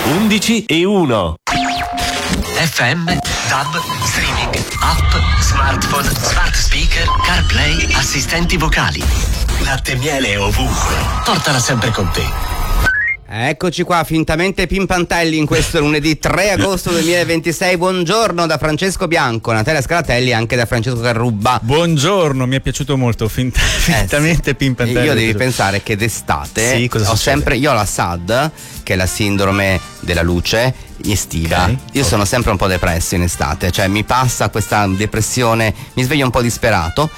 11:01. FM, DAB, streaming, app, smartphone, smart speaker, CarPlay, assistenti vocali. Latte e miele ovunque. Portala sempre con te. Eccoci qua, fintamente pimpantelli in questo lunedì 3 agosto 2026. Buongiorno da Francesco Bianco, Natalia Scalatelli, anche da Francesco Carrubba. Buongiorno, mi è piaciuto molto, fintamente pimpantelli. Io devi pensare che d'estate sì, cosa succede? io ho la SAD, che è la sindrome della luce estiva. Okay. Io sono sempre un po' depresso in estate, cioè mi passa questa depressione, mi sveglio un po' disperato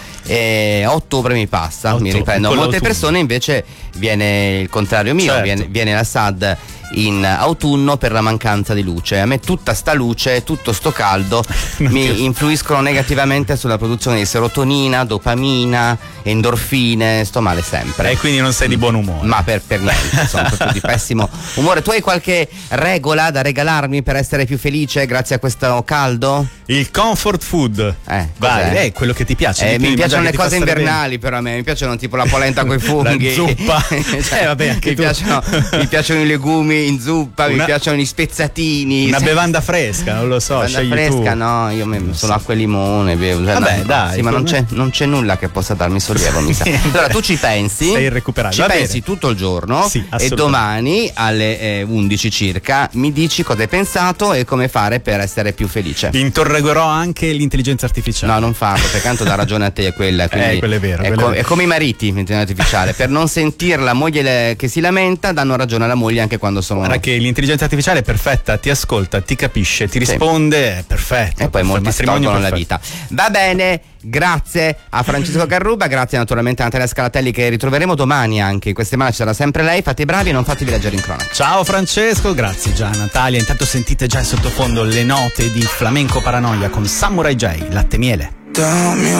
e a ottobre mi passa, mi riprendo. Molte persone invece viene il contrario mio, certo. viene la SAD in autunno per la mancanza di luce. A me tutta sta luce, tutto sto caldo mi influiscono negativamente sulla produzione di serotonina, dopamina, endorfine, sto male sempre. E quindi non sei di buon umore. Ma per niente, sono proprio di pessimo umore. Tu hai qualche regola da regalarmi per essere più felice grazie a questo caldo? Il comfort food. Vai, è quello che ti piace. Mi piacciono le cose invernali, però a me mi piacciono tipo la polenta con i funghi. La zuppa. Vabbè, anche mi piacciono i legumi in zuppa, mi piacciono gli spezzatini. Una bevanda fresca, non lo so. Bevanda fresca, tu. No, io sono acqua e limone, bevo. Vabbè, dai. Sì, ma non c'è nulla che possa darmi sollievo, mi sa. Allora tu ci pensi? Sei irrecuperabile. Ci pensi tutto il giorno, sì, e domani alle 11 circa mi dici cosa hai pensato e come fare per essere più felice. Interrogherò anche l'intelligenza artificiale. No, non farlo, perché tanto dà ragione a te quella. Quello è vero. È come i mariti, l'intelligenza artificiale. Per non sentire la moglie che si lamenta, danno ragione alla moglie anche quando sono. Guarda che l'intelligenza artificiale è perfetta, ti ascolta, ti capisce, ti risponde, è perfetto. E poi molti si tolgono la vita. Va bene, grazie a Francesco Carrubba, grazie naturalmente a Natalia Scalatelli, che ritroveremo domani anche. In questa settimana ci sarà sempre lei. Fate i bravi e non fatevi leggere in cronaca. Ciao Francesco, grazie già Natalia. Intanto sentite già in sottofondo le note di Flamenco Paranoia con Samurai J, Latte e miele. Dammi